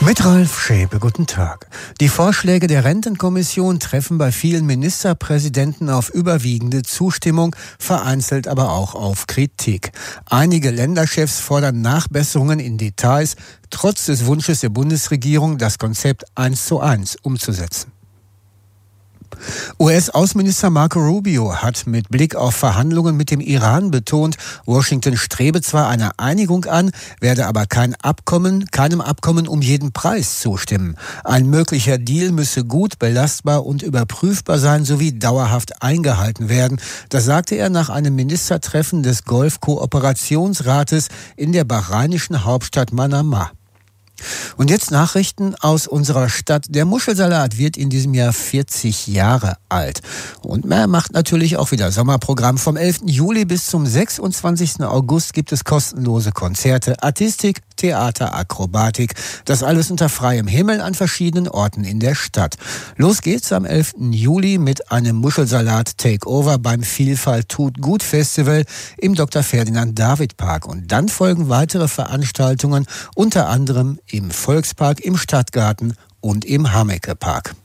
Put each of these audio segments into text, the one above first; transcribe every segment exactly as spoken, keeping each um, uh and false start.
Mit Ralf Schäpe, guten Tag. Die Vorschläge der Rentenkommission treffen bei vielen Ministerpräsidenten auf überwiegende Zustimmung, vereinzelt aber auch auf Kritik. Einige Länderchefs fordern Nachbesserungen in Details, trotz des Wunsches der Bundesregierung, das Konzept eins zu eins umzusetzen. U S-Außenminister Marco Rubio hat mit Blick auf Verhandlungen mit dem Iran betont, Washington strebe zwar einer Einigung an, werde aber kein Abkommen, keinem Abkommen um jeden Preis zustimmen. Ein möglicher Deal müsse gut belastbar und überprüfbar sein sowie dauerhaft eingehalten werden. Das sagte er nach einem Ministertreffen des Golf-Kooperationsrates in der bahrainischen Hauptstadt Manama. Und jetzt Nachrichten aus unserer Stadt. Der Muschelsalat wird in diesem Jahr vierzig Jahre alt. Und er macht natürlich auch wieder Sommerprogramm. Vom elften Juli bis zum sechsundzwanzigsten August gibt es kostenlose Konzerte, Artistik, Theater, Akrobatik. Das alles unter freiem Himmel an verschiedenen Orten in der Stadt. Los geht's am elften Juli mit einem Muschelsalat-Takeover beim Vielfalt tut gut Festival im Doktor Ferdinand David Park. Und dann folgen weitere Veranstaltungen, unter anderem im Volkspark, im Stadtgarten und im Hamecke Park.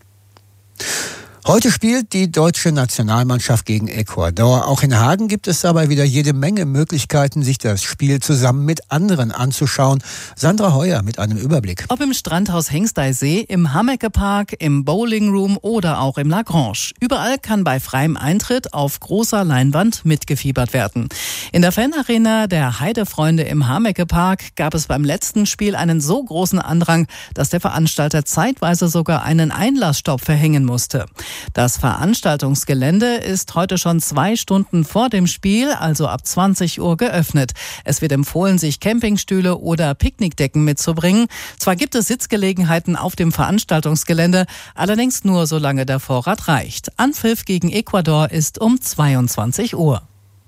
Heute spielt die deutsche Nationalmannschaft gegen Ecuador. Auch in Hagen gibt es dabei wieder jede Menge Möglichkeiten, sich das Spiel zusammen mit anderen anzuschauen. Sandra Heuer mit einem Überblick. Ob im Strandhaus Hengsteysee, im Hamecke Park, im Bowling Room oder auch im Lagrange. Überall kann bei freiem Eintritt auf großer Leinwand mitgefiebert werden. In der Fanarena der Heidefreunde im Hamecke Park gab es beim letzten Spiel einen so großen Andrang, dass der Veranstalter zeitweise sogar einen Einlassstopp verhängen musste. Das Veranstaltungsgelände ist heute schon zwei Stunden vor dem Spiel, also ab zwanzig Uhr, geöffnet. Es wird empfohlen, sich Campingstühle oder Picknickdecken mitzubringen. Zwar gibt es Sitzgelegenheiten auf dem Veranstaltungsgelände, allerdings nur solange der Vorrat reicht. Anpfiff gegen Ecuador ist um zweiundzwanzig Uhr.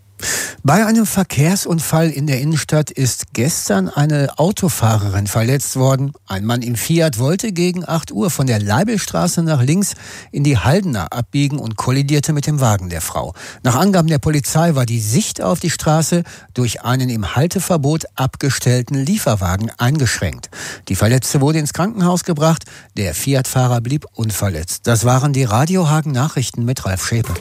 Bei einem Verkehrsunfall in der Innenstadt ist gestern eine Autofahrerin verletzt worden. Ein Mann im Fiat wollte gegen acht Uhr von der Leibelstraße nach links in die Haldener abbiegen und kollidierte mit dem Wagen der Frau. Nach Angaben der Polizei war die Sicht auf die Straße durch einen im Halteverbot abgestellten Lieferwagen eingeschränkt. Die Verletzte wurde ins Krankenhaus gebracht. Der Fiat-Fahrer blieb unverletzt. Das waren die Radio Hagen Nachrichten mit Ralf Schäpe.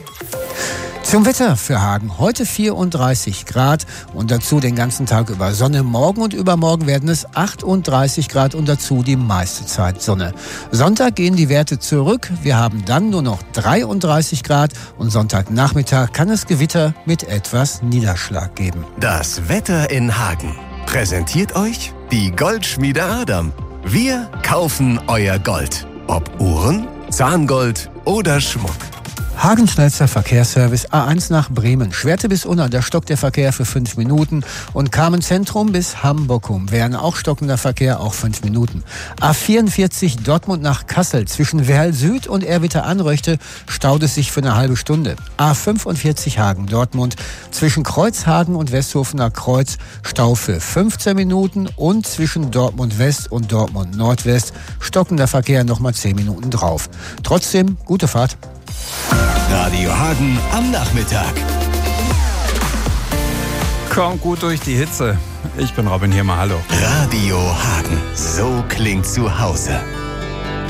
Zum Wetter für Hagen. Heute vierunddreißig Grad und dazu den ganzen Tag über Sonne. Morgen und übermorgen werden es achtunddreißig Grad und dazu die meiste Zeit Sonne. Sonntag gehen die Werte zurück. Wir haben dann nur noch dreiunddreißig Grad und Sonntagnachmittag kann es Gewitter mit etwas Niederschlag geben. Das Wetter in Hagen präsentiert euch die Goldschmiede Adam. Wir kaufen euer Gold. Ob Uhren, Zahngold oder Schmuck. Hagen schnellster Verkehrsservice A eins nach Bremen. Schwerte bis Unna, da stockt der Verkehr für fünf Minuten. Und Kamen Zentrum bis Hamburgum wären auch stockender Verkehr, auch fünf Minuten. A vierundvierzig Dortmund nach Kassel. Zwischen Werl Süd und Erwitter Anröchte staut es sich für eine halbe Stunde. A fünfundvierzig Hagen Dortmund. Zwischen Kreuzhagen und Westhofener Kreuz Stau für fünfzehn Minuten. Und zwischen Dortmund West und Dortmund Nordwest stockender Verkehr nochmal zehn Minuten drauf. Trotzdem, gute Fahrt. Radio Hagen am Nachmittag. Kommt gut durch die Hitze. Ich bin Robin Hirmer, hallo. Radio Hagen, so klingt zu Hause.